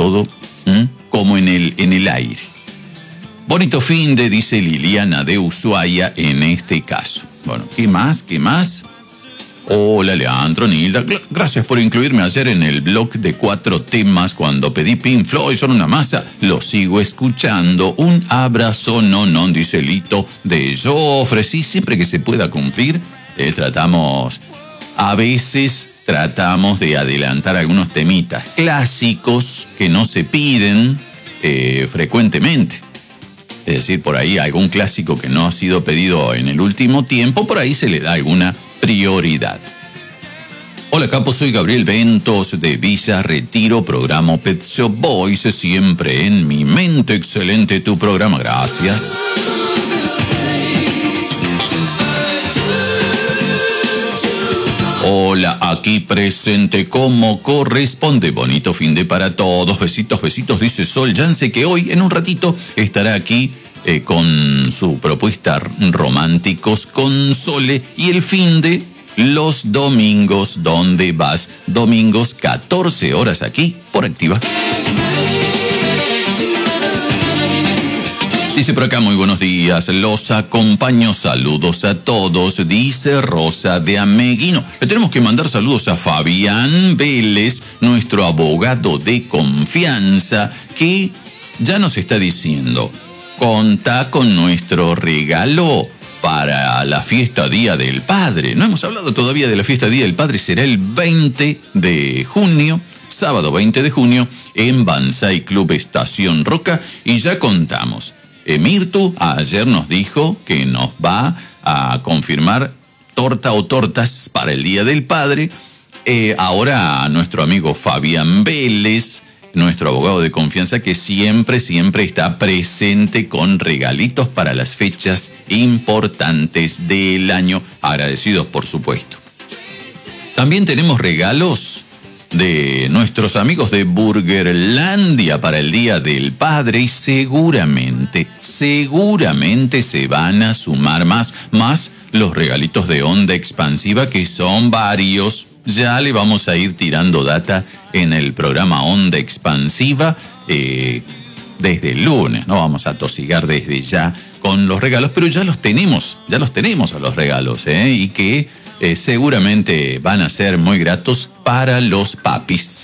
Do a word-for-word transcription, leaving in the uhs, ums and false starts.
todo ¿m? como en el, en el aire. Bonito fin de, dice Liliana de Ushuaia en este caso. Bueno, ¿qué más? ¿Qué más? Hola, Leandro, Nilda. Gracias por incluirme ayer en el blog de cuatro temas cuando pedí Pink Floyd, son una masa. Lo sigo escuchando. Un abrazo, no, no, dice Lito de Yo ofrecí siempre que se pueda cumplir. Eh, tratamos, a veces tratamos de adelantar algunos temitas clásicos que no se piden eh, frecuentemente. Es decir, por ahí algún clásico que no ha sido pedido en el último tiempo, por ahí se le da alguna prioridad. Hola Capo, soy Gabriel Ventos de Villa Retiro, programa Pet Shop Boys, siempre en mi mente. Excelente tu programa, gracias. Hola, aquí presente como corresponde. Bonito fin de para todos. Besitos, besitos, dice Sol Yance, que hoy en un ratito estará aquí eh, con su propuesta Románticos con Sole. Y el fin de los domingos, ¿dónde vas? Domingos, catorce horas aquí por Activa. Dice por acá, muy buenos días, los acompaño, saludos a todos, dice Rosa de Ameguino. Le tenemos que mandar saludos a Fabián Vélez, nuestro abogado de confianza, que ya nos está diciendo, contá con nuestro regalo para la fiesta Día del Padre. No hemos hablado todavía de la fiesta Día del Padre, será el veinte de junio. Sábado veinte de junio en Banzai Club Estación Roca, y ya contamos. Mirtu ayer nos dijo que nos va a confirmar torta o tortas para el Día del Padre. Eh, ahora nuestro amigo Fabián Vélez, nuestro abogado de confianza, que siempre, siempre está presente con regalitos para las fechas importantes del año. Agradecidos, por supuesto. También tenemos regalos de nuestros amigos de Burgerlandia para el Día del Padre, y seguramente, seguramente se van a sumar más, más los regalitos de Onda Expansiva, que son varios. Ya le vamos a ir tirando data en el programa Onda Expansiva eh, desde el lunes, no vamos a tosigar desde ya con los regalos, pero ya los tenemos, ya los tenemos a los regalos, ¿eh? y que Eh, seguramente van a ser muy gratos para los papis.